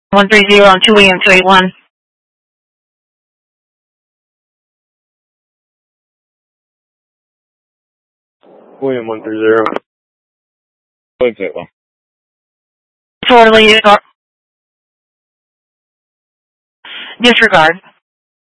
130 on 2 William 281. William 130. Well. Totally disregard.